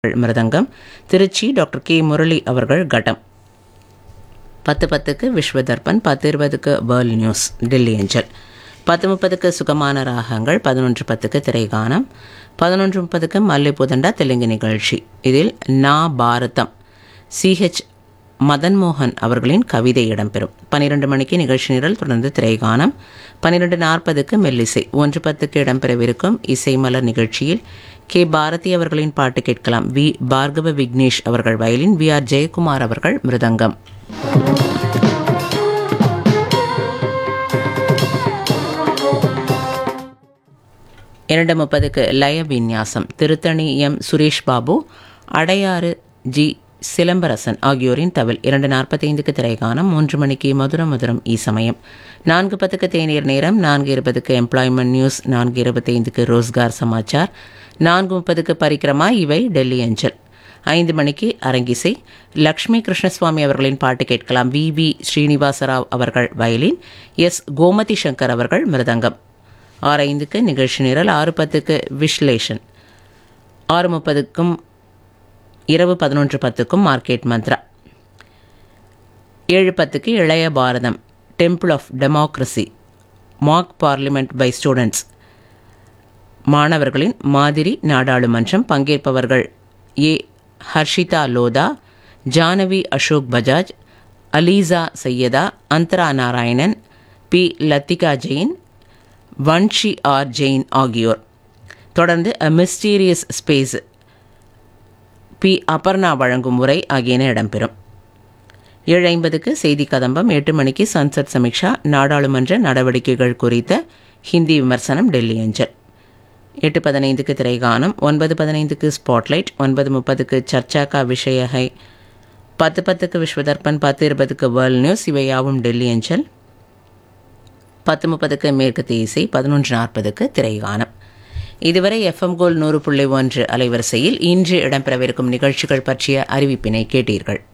மிருதங்கம், Trichy doctor K Murali அவர்கள் கட்டம். 10:10க்கு Vishwa Darpan, 10:20க்கு world news Delhi அஞ்சல், 10:30க்கு சுகமான ராகங்கள், 11:10க்கு திரைகானம், 11:30க்கு மல்லிபுதண்டா தெலுங்கு நிகழ்ச்சி. இதில் நா பாரதம் CH மதன்மோகன் அவர்களின் கவிதை இடம்பெறும். 12 மணிக்கு நிகழ்ச்சி நிரல், தொடர்ந்து திரைகானம். 12:40க்கு மெல்லிசை. 1:10க்கு இடம்பெறவிருக்கும் இசைமலர் நிகழ்ச்சியில் கே பாரதி அவர்களின் பாட்டு கேட்கலாம். வி பார்கவ விக்னேஷ் அவர்கள் வயலின், VR ஜெயக்குமார் அவர்கள் மிருதங்கம். இரண்டு 30க்கு லய விந்யாசம். திருத்தணி எம் சுரேஷ் பாபு, அடையாறு ஜி சிலம்பரசன் ஆகியோரின் தவில். 2:45க்கு திரைகானம். 3 மணிக்கு மதுரம் மதுரம் ஈசமயம். 4:10க்கு தேநீர் நேரம். 4:20க்கு எம்ப்ளாய்மெண்ட் நியூஸ். 4:25க்கு ரோஸ்கார் சமாச்சார். 4:30க்கு பரிக்கிரமா, இவை டெல்லி அஞ்சல். 5 மணிக்கு அரங்கிசை. லக்ஷ்மி கிருஷ்ணசுவாமி அவர்களின் பாட்டு கேட்கலாம். VV ஸ்ரீனிவாசராவ் அவர்கள் வயலின், S கோமதி சங்கர் அவர்கள் மிருதங்கம். 6:05க்கு நிகழ்ச்சி நிரல். 6:10க்கு விஸ்லேஷன். 6:30க்கும் இரவு 11:10க்கும் மார்க்கெட் மந்த்ரா. 7:10க்கு இளைய பாரதம், temple of democracy, Mach parliament by students, மாணவர்களின் மாதிரி நாடாளுமன்றம். பங்கேற்பவர்கள் A Harshita Lodha, Jahnavi Ashok Bajaj, Alisa Syeda, அந்தரா Narayanan, P Lathika Jain, வன்ஷி R Jain ஆகியோர். தொடர்ந்து A mysterious space, P Aparna வழங்கும் உரை ஆகியன இடம்பெறும். 7:50க்கு செய்தி கதம்பம். 8 மணிக்கு சன்சத் சமீக்ஷா, நாடாளுமன்ற நடவடிக்கைகள் குறித்த ஹிந்தி விமர்சனம் டெல்லி அஞ்சல். 8:15க்கு திரைகானம். 9:15க்கு ஸ்பாட்லைட். 9:30க்கு சர்ச்சா கா விஷய ஹை. 10:10க்கு விஸ்வதர்பன், 10:20க்கு வேர்ல்ட் நியூஸ், இவையாவும் டெல்லி அஞ்சல். 10:30க்கு மேற்கத்திய இசை. 11:40க்கு திரைகானம். இதுவரை FM கோல் 100.1 அலைவரிசையில் இன்று இடம்பெறவிருக்கும் நிகழ்ச்சிகள் பற்றிய அறிவிப்பினை கேட்டீர்கள்.